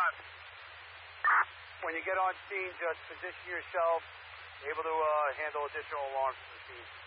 When you get on scene, just position yourself, able to handle additional alarms from the scene.